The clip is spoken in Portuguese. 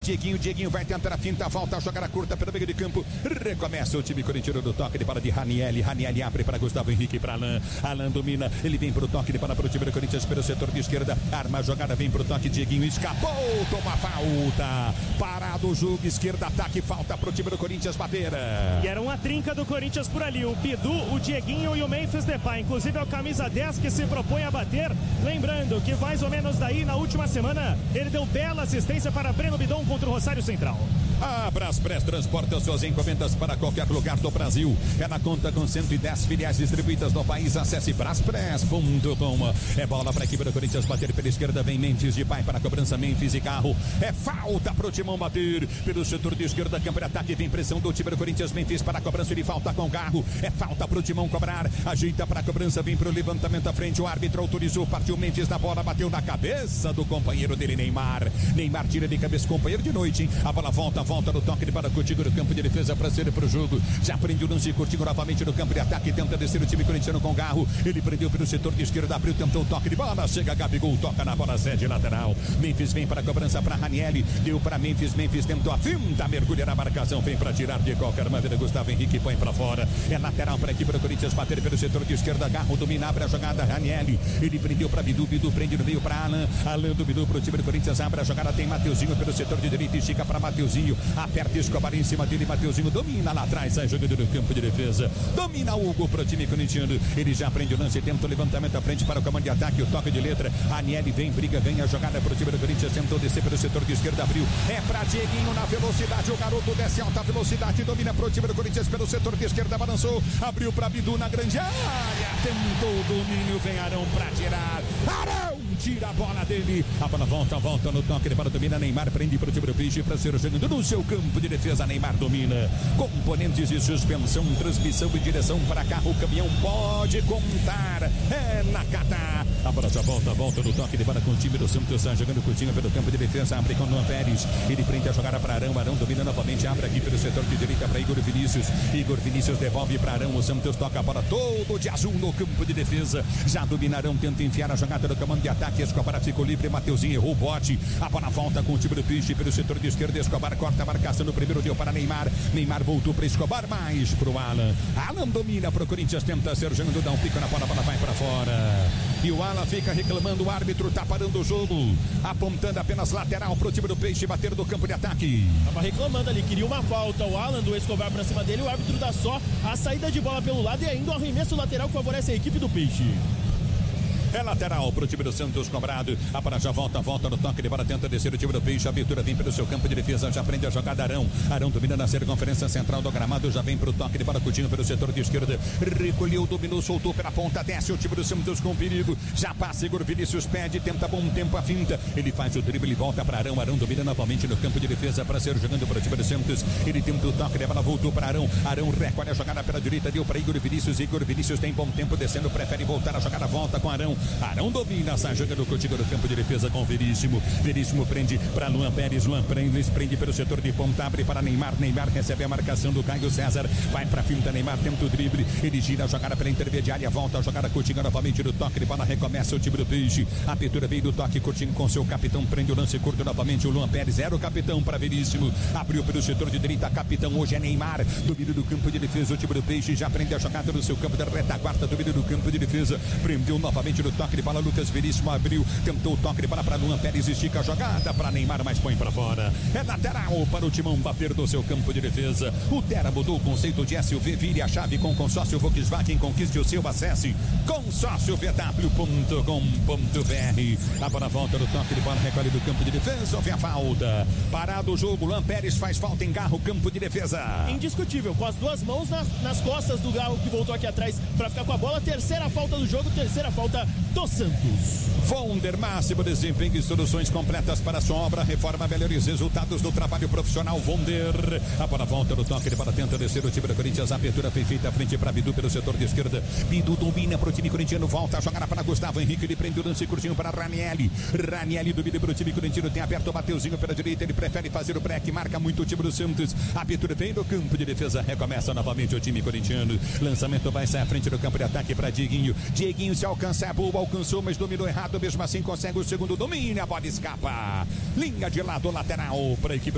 Dieguinho vai tentar a finta, volta a jogar a curta pelo meio de campo. Recomeça o time corintiano do toque de bola de Ranieri. Ranieri abre para Gustavo Henrique, para Alain. Alain domina, ele vem para o toque de bola para o time do Corinthians pelo setor de esquerda. Arma a jogada, vem para o toque. Dieguinho escapou, toma falta. Parado o jogo, esquerda, ataque, falta para o time do Corinthians bater. E era uma trinca do Corinthians por ali. O Bidu, o Dieguinho e o Memphis Depay. Inclusive é o camisa 10 que se propõe a bater. Lembrando que mais ou menos daí, na última semana, ele deu bela assistência para Breno Bidon contra o Rosário Central. A Braspress transporta suas encomendas para qualquer lugar do Brasil. É na conta com 110 filiais distribuídas no país. Acesse braspress.com. É bola para a equipe do Corinthians bater pela esquerda. Vem Memphis de pai para a cobrança. Memphis e carro. É falta para o Timão bater pelo setor de esquerda. Campo de ataque. Vem pressão do time do Corinthians. Memphis para a cobrança. Ele falta com o carro. É falta para o Timão cobrar. Ajeita para a cobrança. Vem para o levantamento à frente. O árbitro autorizou. Partiu Memphis na bola. Bateu na cabeça do companheiro dele, Neymar. Neymar tira de cabeça o companheiro de noite, hein? A bola volta no toque de bola. Coutinho no campo de defesa para ser para o jogo. Já prende o lance. Coutinho novamente no campo de ataque. Tenta descer o time corintiano com garro. Ele prendeu pelo setor de esquerda. Abriu, tentou o toque de bola. Chega Gabigol. Toca na bola, sede lateral. Memphis vem para a cobrança para Ranieri. Deu para Memphis. Memphis tentou a finta. Mergulha na marcação. Vem para tirar de qualquer maneira. Gustavo Henrique põe para fora. É lateral para a equipe do Corinthians bater pelo setor de esquerda. Garro domina. Abre a jogada. Ranieri. Ele prendeu para Bidu. Bidu prende no meio para Alain. Alain do Bidu para o time do Corinthians. Abre a jogada. Tem Mateuzinho pelo setor de direita. Estica para Mateuzinho. Aperta Escobar em cima dele. Mateuzinho domina lá atrás. Sai jogando no campo de defesa. Domina Hugo para o time corintiano. Ele já prende o lance. Tenta o levantamento à frente para o comando de ataque. O toque de letra. Ranieri vem, briga, ganha a jogada para o time do Corinthians. Tentou descer pelo setor de esquerda. Abriu. É para Dieguinho na velocidade. O garoto desce alta velocidade. Domina para o time do Corinthians pelo setor de esquerda. Balançou. Abriu para Bidu na grande área. Tentou o domínio. Vem Arão para tirar. Arão tira a bola dele. A bola volta no toque. Ele para domina. Neymar prende para o time do Peixe para ser jogando no seu campo de defesa. Neymar domina. Componentes de suspensão, transmissão e direção para carro, caminhão pode contar. É na Catar. A bola já volta no toque de bola com o time do Santos. Jogando Coutinho pelo campo de defesa. Abre com o Luan Pérez. Ele prende a jogada para Arão. Arão domina novamente. Abre aqui pelo setor de direita para Igor Vinícius. Igor Vinícius devolve para Arão. O Santos toca a bola todo de azul no campo de defesa. Já domina Arão. Tenta enfiar a jogada do comando de ataque. Escobar ficou livre. Mateuzinho errou o bote. A bola volta com o time do Peixe pelo setor de esquerda. Escobar corta a marcação no primeiro. Deu para Neymar. Neymar voltou para Escobar. Mais para o Alan. Alan domina para o Corinthians. Tenta ser jogando. Dá um pico na bola. A bola vai para fora. E o Alan fica reclamando. O árbitro está parando o jogo. Apontando apenas lateral para o time do Peixe bater do campo de ataque. Tava reclamando ali. Queria uma falta. O Alan do Escobar para cima dele. O árbitro dá só a saída de bola pelo lado e ainda o arremesso lateral que favorece a equipe do Peixe. É lateral para o time do Santos cobrado. A bola já volta no toque de bola. Tenta descer o time do Peixe. A abertura vem pelo seu campo de defesa. Já prende a jogada Arão. Arão domina na circunferência central do gramado. Já vem para o toque de bola. Coutinho pelo setor de esquerda. Recolheu, dominou, soltou pela ponta. Desce o time do Santos com perigo. Já passa Igor Vinícius. Pede, tenta bom tempo a finta. Ele faz o drible e volta para Arão. Arão domina novamente no campo de defesa para ser jogando para o time do Santos. Ele tenta o toque de bola. Voltou para Arão. Arão recolhe a jogada pela direita. Deu para Igor Vinícius. Igor Vinícius tem bom tempo descendo. Prefere voltar a jogada. Volta com Arão. Arão domina. Sai jogando Coutinho no campo de defesa com Veríssimo. Veríssimo prende para Luan Pérez. Luan Pérez prende pelo setor de ponta. Abre para Neymar. Neymar recebe a marcação do Caio César. Vai para a finta. Neymar tenta o drible. Ele gira a jogada pela intermediária. Volta a jogada Coutinho novamente no toque de bola. Recomeça o time do Peixe. A abertura veio do toque. Coutinho com seu capitão. Prende o lance curto novamente. O Luan Pérez era o capitão para Veríssimo. Abriu pelo setor de direita. Capitão hoje é Neymar. Domínio do campo de defesa. O time do Peixe já prende a jogada no seu campo da retaguarda. Domínio do campo de defesa. Prendeu novamente no toque de bola. Lucas Veríssimo abriu, tentou o toque de bola para Luan Pérez, estica a jogada para Neymar, mas põe para fora. É lateral para o Timão bater do seu campo de defesa. O Tera mudou o conceito de SUV, vire a chave com consórcio Volkswagen, conquiste o seu, acesse consórciovw.com.br. A bola volta no toque de bola, recolhe do campo de defesa, houve a falta. Parado o jogo, Luan Pérez faz falta em Garro, campo de defesa. Indiscutível, com as duas mãos nas costas do Garro que voltou aqui atrás para ficar com a bola. Terceira falta do jogo, terceira falta do Santos. Vonder, máximo desempenho e soluções completas para a sua obra. Reforma, melhores resultados do trabalho profissional. Vonder. A bola volta no toque de bola, tenta descer o time do Corinthians. A abertura foi feita à frente para Bidu pelo setor de esquerda. Bidu domina para o time corintiano. Volta a jogar para Gustavo Henrique. Ele prende o lance curtinho para Ranieri. Ranieri domina para o time corintiano. Tem aberto o Mateuzinho pela direita. Ele prefere fazer o break. Marca muito o time do Santos. A abertura vem no campo de defesa. Recomeça novamente o time corintiano. Lançamento vai sair à frente do campo de ataque para Dieguinho. Dieguinho se alcança a boa. Alcançou, mas dominou errado. Mesmo assim consegue o segundo domínio. A bola escapa. Linha de lado lateral para a equipe